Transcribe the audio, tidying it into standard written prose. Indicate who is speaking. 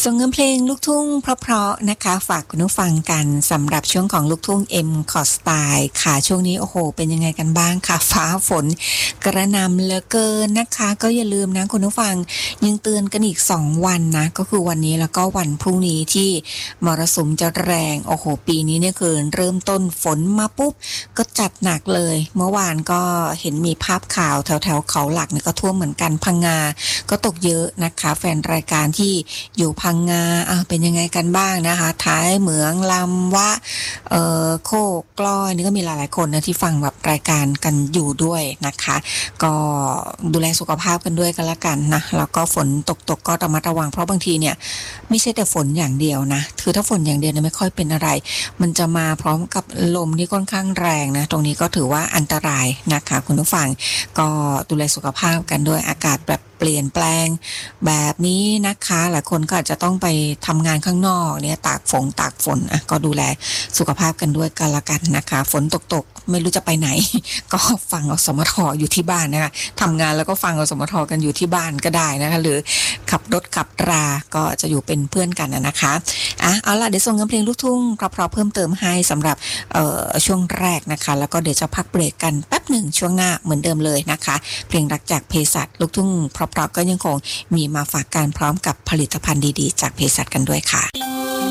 Speaker 1: ส่งเงินเพลงลูกทุ่งเพราะๆนะคะฝากคุณผู้ฟังกันสำหรับช่วงของลูกทุ่ง M คอร์สไตล์ค่ะช่วงนี้โอ้โหเป็นยังไงกันบ้างค่ะฟ้าฝนกระหน่ำเหลือเกินนะคะก็อย่าลืมนะคุณผู้ฟังยังเตือนกันอีก2วันนะก็คือวันนี้แล้วก็วันพรุ่งนี้ที่มรสุมจะแรงโอ้โหปีนี้เนี่ยคือเริ่มต้นฝนมาปุ๊บก็จัดหนักเลยเมื่อวานก็เห็นมีภาพข่าวแถวๆเขาหลักเนี่ยก็ท่วมเหมือนกันพังงาก็ตกเยอะนะคะแฟนรายการที่อยู่พังงาเป็นยังไงกันบ้างนะคะท้ายเหมืองลำวะโคกกล้อยนี่ก็มีหลายๆคนนะที่ฟังแบบรายการกันอยู่ด้วยนะคะก็ดูแลสุขภาพกันด้วยกันละกันนะแล้วก็ฝนตกก็ระมัดระวังเพราะบางทีเนี่ยไม่ใช่แต่ฝนอย่างเดียวนะคือถ้าฝนอย่างเดียวเนี่ยไม่ค่อยเป็นอะไรมันจะมาพร้อมกับลมที่ค่อนข้างแรงนะตรงนี้ก็ถือว่าอันตรายนะคะคุณผู้ฟังก็ดูแลสุขภาพกันด้วยอากาศแบบเปลี่ยนแปลงแบบนี้นะคะหลายคนก็อาจจะต้องไปทำงานข้างนอกเนี่ยตากฝนก็ดูแลสุขภาพกันด้วยกันละกันนะคะฝนตกไม่รู้จะไปไหน ก็ฟังอสมทอยู่ที่บ้านนะคะทำงานแล้วก็ฟังอสมทกันอยู่ที่บ้านก็ได้นะคะหรือขับรถขับราก็จะอยู่เป็นเพื่อนกันนะคะเอาล่ะเดี๋ยวส่งเงินเพลงลูกทุ่งเพราะเพิ่มเติมให้สำหรับช่วงแรกนะคะแล้วก็เดี๋ยวจะพักเบรกกันแป๊บหนึ่งช่วงหน้าเหมือนเดิมเลยนะคะเพลงรักจากเภสัชลูกทุ่งเพราะก็ยังคงมีมาฝากกันพร้อมกับผลิตภัณฑ์ดีๆจากเภสัชกันด้วยค่ะ